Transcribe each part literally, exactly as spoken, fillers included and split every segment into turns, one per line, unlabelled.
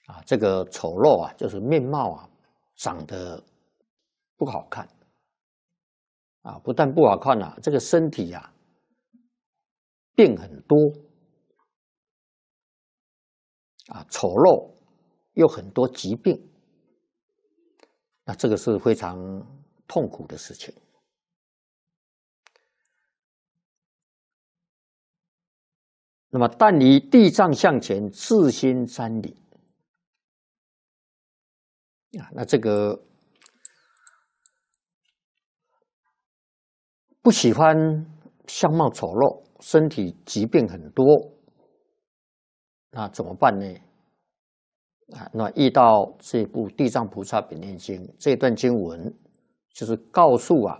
啊，这个丑陋啊，就是面貌啊长得不好看啊，不但不好看啊，这个身体啊病很多啊，丑陋又很多疾病，那这个是非常痛苦的事情。那么，但以地藏向前，自心瞻礼啊，那这个不喜欢相貌丑陋、身体疾病很多，那怎么办呢？啊，那遇到这部《地藏菩萨本愿经》这段经文，就是告诉啊，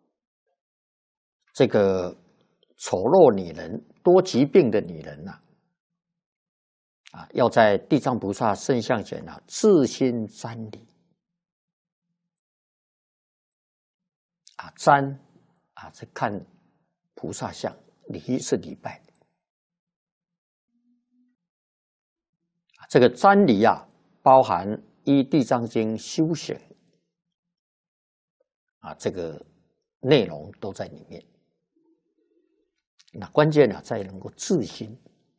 这个丑陋女人、多疾病的女人呐、啊，啊，要在地藏菩萨圣像前啊，自心瞻礼啊，瞻啊是看菩萨像，礼是礼拜。这个瞻礼啊，包含依《地藏经》修行啊，这个内容都在里面。那关键呢，在能够自心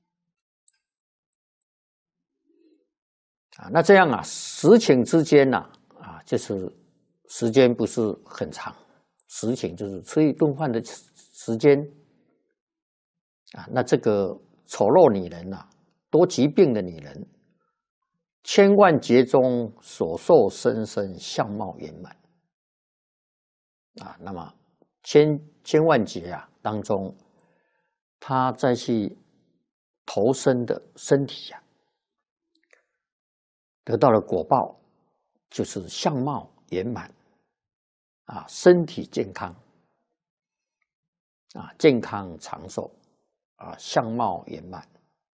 啊。那这样啊，十顷之间呢，啊，就是时间不是很长，十顷就是吃一顿饭的时间啊。那这个丑陋女人啊，多疾病的女人。千万劫中所受生生相貌圆满啊，那么千千万劫啊当中，他再去投生的身体啊，得到了果报，就是相貌圆满啊，身体健康啊，健康长寿啊，相貌圆满。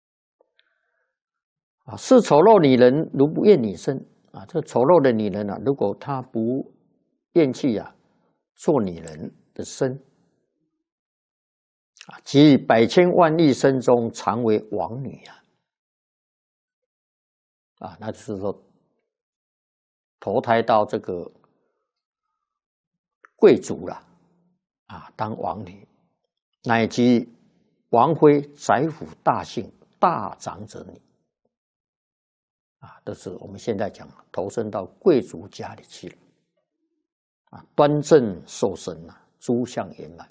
啊，是丑陋女人如不厌女身啊，这丑陋的女人啊，如果她不厌弃啊做女人的身啊，即百千万亿生中常为王女啊，啊，那就是说投胎到这个贵族了啊，当王女，乃及王妃、宰府、大姓、大长者女。啊，都是我们现在讲投身到贵族家里去了，啊，端正受身啊，诸相圆满，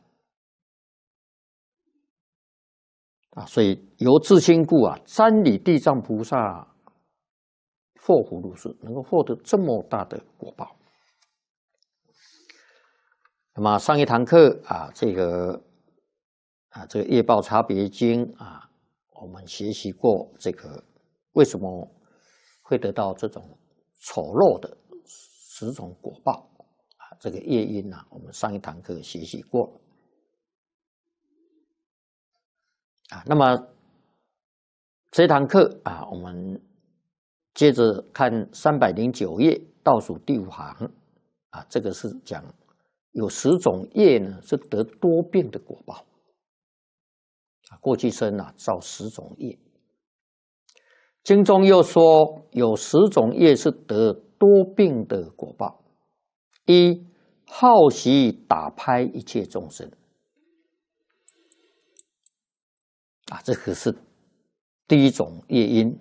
啊，所以由自心故啊，瞻礼地藏菩萨获福如是，能够获得这么大的果报。那么上一堂课啊，这个啊，这个业报差别经啊，我们学习过这个为什么会得到这种丑陋的十种果报啊？这个业因啊，我们上一堂课学习过啊。那么这堂课啊，我们接着看三百零九页倒数第五行啊，这个是讲有十种业呢，是得多病的果报啊。过去生啊，造十种业。经中又说，有十种业是得多病的果报。一、好习打拍一切众生啊，这个是第一种业因。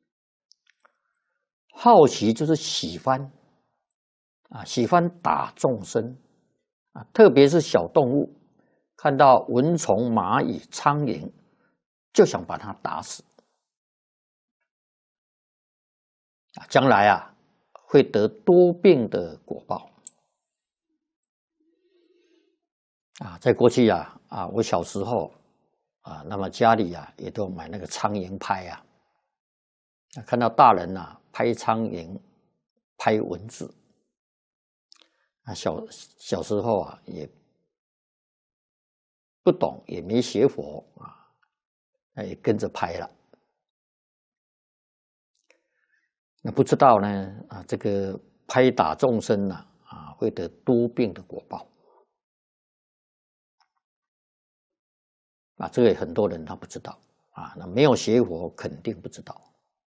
好习就是喜欢啊，喜欢打众生啊，特别是小动物，看到蚊虫、蚂蚁、苍蝇，就想把它打死。将来啊，会得多病的果报啊！在过去啊啊，我小时候啊，那么家里啊也都买那个苍蝇拍啊，看到大人啊拍苍蝇、拍蚊子啊，小小时候啊也不懂，也没学佛啊，那也跟着拍了。那不知道呢啊，这个拍打众生呢啊，会得多病的果报啊，这个很多人他不知道啊，那没有学佛肯定不知道